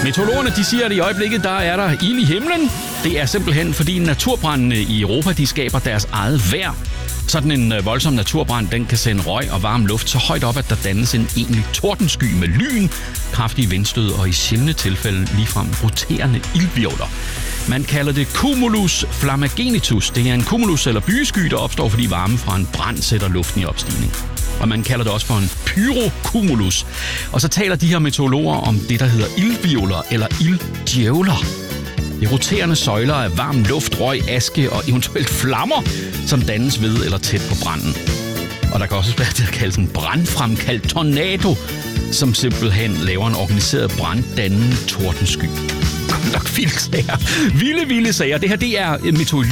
Meteorologerne de siger, at i øjeblikket der er der ild i himlen. Det er simpelthen fordi naturbrændene i Europa de skaber deres eget vejr. Sådan en voldsom naturbrand den kan sende røg og varm luft så højt op, at der dannes en egentlig tordensky med lyn, kraftige vindstød og i sjældne tilfælde ligefrem roterende ildhvirvler. Man kalder det cumulus flammagenitus. Det er en cumulus eller bysky, der opstår, fordi varme fra en brand sætter luften i opstigning. Og man kalder det også for en pyrocumulus. Og så taler de her meteorologer om det, der hedder ildhvirvler eller ilddjævler. Det er roterende søjler af varm luft, røg, aske og eventuelt flammer, som dannes ved eller tæt på branden. Og der kan også være det, der kaldes en brandfremkaldt tornado, som simpelthen laver en organiseret branddannende tordensky. Godt nok vilde sager. Vilde sager. Det her, det er meteorologi.